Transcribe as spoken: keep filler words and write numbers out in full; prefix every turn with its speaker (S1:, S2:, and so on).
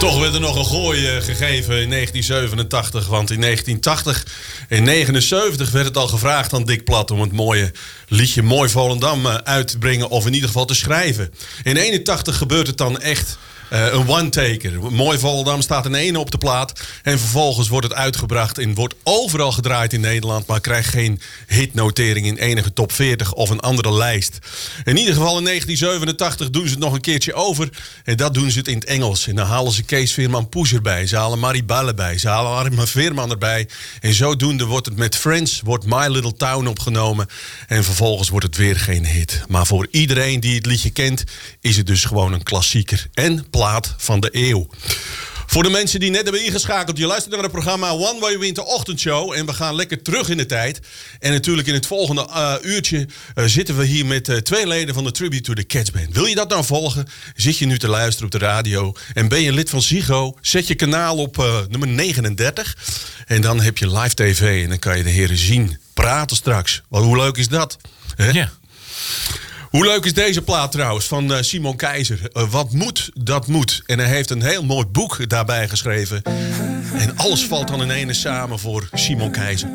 S1: Toch werd er nog een gooi uh, gegeven in negentien zevenentachtig. Want in negentien tachtig en negenenzeventig werd het al gevraagd aan Dick Plat om het mooie liedje Mooi Volendam uh, uit te brengen. Of in ieder geval te schrijven. In eenentachtig gebeurt het dan echt. Uh, een one-taker. Mooi Volendam staat in één op de plaat. En vervolgens wordt het uitgebracht en wordt overal gedraaid in Nederland. Maar krijgt geen hitnotering in enige top veertig of een andere lijst. In ieder geval in negentien zevenentachtig doen ze het nog een keertje over. En dat doen ze het in het Engels. En dan halen ze Kees Veerman Poes erbij. Ze halen Marie Balle bij. Ze halen Arma Veerman erbij. En zodoende wordt het met Friends, wordt My Little Town opgenomen. En vervolgens wordt het weer geen hit. Maar voor iedereen die het liedje kent, is het dus gewoon een klassieker. En plaat van de eeuw. Voor de mensen die net hebben ingeschakeld, je luistert naar het programma One Way Winter Ochtendshow. En we gaan lekker terug in de tijd. En natuurlijk in het volgende uh, uurtje uh, zitten we hier met uh, twee leden van de Tribute to the Cats Band. Wil je dat nou volgen? Zit je nu te luisteren op de radio? En ben je lid van Ziggo? Zet je kanaal op uh, nummer negenendertig. En dan heb je live tv en dan kan je de heren zien. Praten straks. Wel, hoe leuk is dat? Hè?
S2: Ja.
S1: Hoe leuk is deze plaat trouwens van uh, Simon Keizer? Uh, wat moet, dat moet. En hij heeft een heel mooi boek daarbij geschreven. En alles valt dan in ene samen voor Simon Keizer.